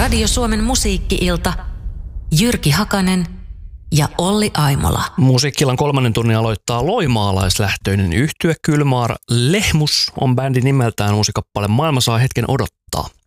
Radio Suomen musiikki-ilta, Jyrki Hakanen ja Olli Aimola. Musiikki-illan 3. tunnin aloittaa loimaalaislähtöinen yhtye Kylmar Lehmus on bändi nimeltään. Uusi kappale Maailma saa hetken odottaa.